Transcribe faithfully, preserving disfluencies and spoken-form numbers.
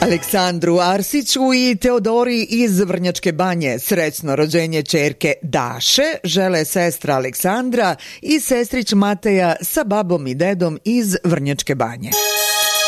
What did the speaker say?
Aleksandru Arsiću i Teodori iz Vrnjačke Banje srećno rođenje ćerke Daše žele sestra Aleksandra i sestrić Mateja sa babom i dedom iz Vrnjačke Banje.